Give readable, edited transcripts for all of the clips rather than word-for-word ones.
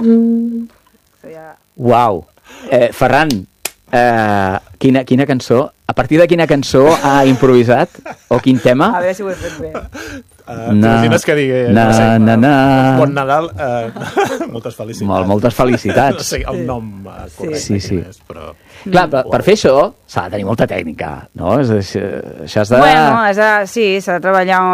Uau! Ferran, quina cançó? A partir de quina cançó ha improvisat? O quin tema? A veure si ho he fet bé. T'imagines que digui Bon Nadal, moltes felicitats. Moltes felicitats. No sé el nom correcte quin és, però... Clar, per fer això s'ha de tenir molta tècnica, no? Això has de... Bueno, s'ha de treballar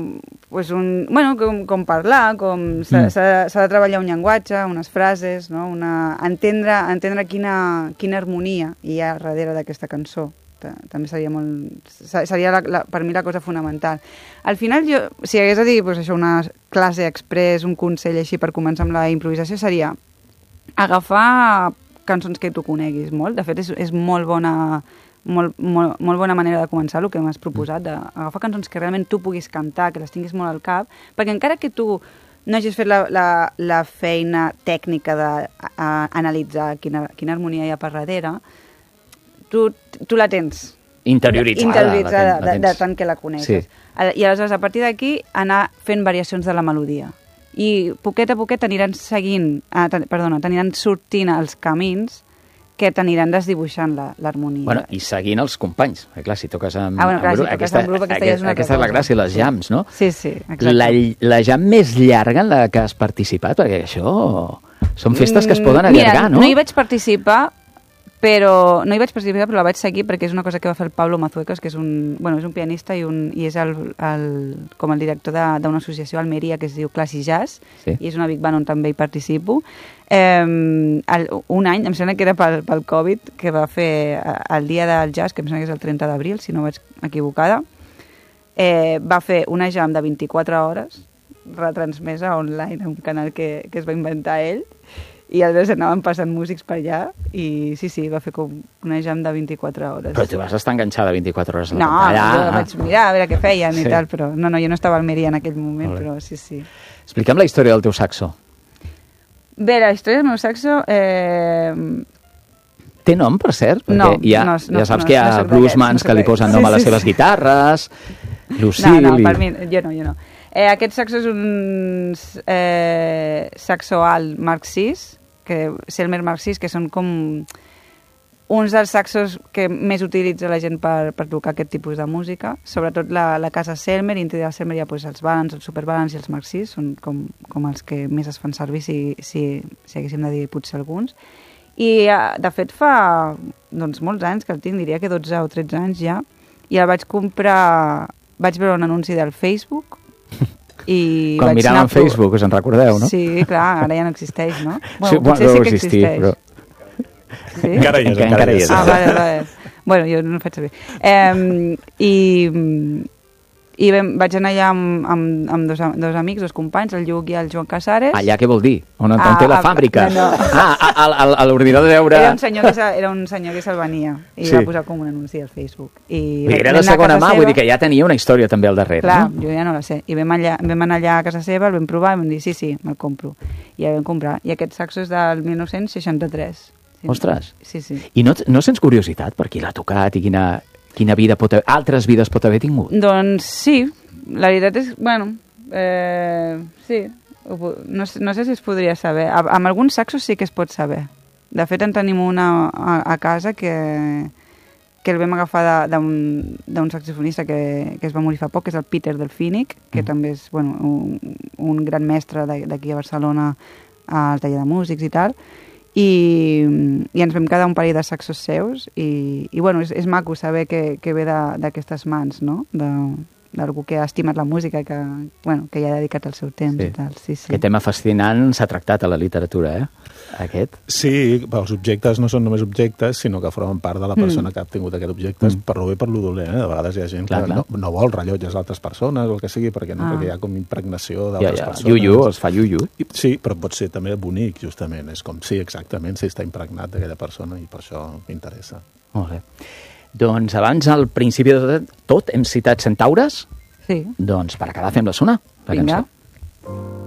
com parlar, s'ha de treballar un llenguatge, unes frases, no? Entendre quina harmonia hi ha darrere d'aquesta cançó. També seria per mi la cosa fonamental. Al final, si hagués de dir una classe express, un consell així per començar amb la improvisació, seria agafar cançons que tu coneguis molt. De fet, és molt bona manera de començar el que m'has proposat, d'agafar cançons que realment tu puguis cantar, que les tinguis molt al cap, perquè encara que tu no hagis fet la feina tècnica d'analitzar quina harmonia hi ha per darrere, tu la tens interioritzada de tant que la coneixes. I aleshores, a partir d'aquí, anar fent variacions de la melodia. I poquet a poquet t'aniran sortint els camins que t'aniran desdibuixant l'harmonia. Bueno, i seguint els companys. Clar, si toques amb grup, aquesta ja és una aquesta és la gràcia, les jams, no? Sí, exacte. La jam més llarga en la que has participat, perquè això són festes que es poden allargar, no? No hi vaig participar, però la vaig seguir perquè és una cosa que va fer el Pablo Mazuecas, que és un pianista i és com el director d'una associació a Almeria que es diu Classic Jazz, i és una big band on també hi participo. Un any, em sembla que era pel Covid, que va fer el dia del jazz, que em sembla que és el 30 d'abril, si no vaig equivocada, va fer una jam de 24 hores retransmesa online a un canal que es va inventar ell, i aleshores anaven passant músics per allà i va fer com una jam de 24 hores. Però tu vas estar enganxada 24 hores a la pantalla. No, jo vaig mirar a veure què feien i tal, però no, jo no estava a Almeria en aquell moment, però sí. Explica'm la història del teu saxo. Bé, la història del meu saxo... Té nom, per cert? No, ja saps que hi ha bluesmans que li posen nom a les seves guitarres, Lucille... No, per mi, jo no. Aquest saxo és un saxo alt Mark VI, Selmer Mark VI, que són com uns dels saxos que més utilitza la gent per tocar aquest tipus de música, sobretot la casa Selmer, i dintre de la Selmer hi ha els Balance, els Super Balance i els Mark VI, són com els que més es fan servir, si haguéssim de dir potser alguns. I, de fet, fa molts anys que el tinc, diria que 12 o 13 anys ja, i el vaig comprar... Vaig veure un anunci del Facebook i quan miràvem Facebook, us en recordeu, no? Sí, clar, ara ja no existeix, no? Potser sí que existeix. Però... Sí? Encara hi és. Vale. Bueno, jo no ho faig servir. I vaig anar allà amb dos amics, dos companys, el Lluc i el Joan Casares. Allà què vol dir? On té la fàbrica? No. A l'ordinador de veure... Era un senyor que se'l venia i va posar com un anunci al Facebook. Era de segona mà, vull dir que ja tenia una història també al darrere. Clar, jo ja no la sé. I vam anar allà a casa seva, el vam provar i vam dir sí, me'l compro. I el vam comprar. I aquest saxo és del 1963. Ostres. Sí. I no sents curiositat per qui l'ha tocat i quina vida altres vides pot haver tingut? Doncs sí, la veritat és, sí, no sé si es podria saber. Amb alguns saxos sí que es pot saber. De fet, en tenim una a casa que el vam agafar d'un saxofonista que es va morir fa poc, que és el Peter Delfínic, que també és un gran mestre d'aquí a Barcelona al taller de músics i tal, i ens vam quedar un parell de saxos seus i és maco saber que ve d'aquestes mans, no? D'algú que ha estimat la música i que hi ha dedicat el seu temps i tal. Sí. Aquest tema fascinant s'ha tractat a la literatura, aquest? Sí, els objectes no són només objectes, sinó que formen part de la persona que ha tingut aquest objecte, per lo bé per lo dolent. De vegades hi ha gent que no vol rellotges d'altres persones o el que sigui, perquè hi ha com impregnació d'altres persones. Es fa iuiu. Sí, però pot ser també bonic, justament. És com, sí, exactament, si està impregnat d'aquella persona i per això m'interessa. Molt bé. Doncs abans, al principi de tot, hem citat Centaures. Sí. Doncs per acabar fem la sonar, la cançó.